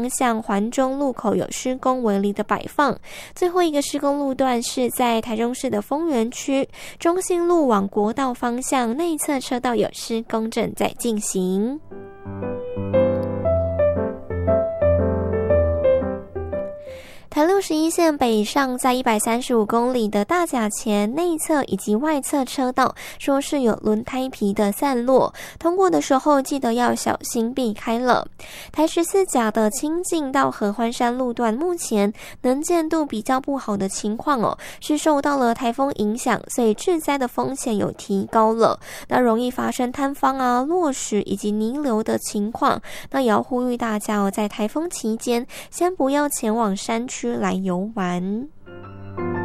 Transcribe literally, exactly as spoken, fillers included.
方向环中路口有施工围篱的摆放。最后一个施工路段是在台中市的丰原区中心路往国道方向内侧车道有施工正在进行。台六十一线北上在一百三十五公里的大甲前内侧以及外侧车道，说是有轮胎皮的散落，通过的时候记得要小心避开了。台十四甲的清境到合欢山路段，目前能见度比较不好的情况哦，是受到了台风影响，所以致灾的风险有提高了，那容易发生坍方啊、落石以及泥流的情况。那也要呼吁大家哦，在台风期间先不要前往山区来游玩。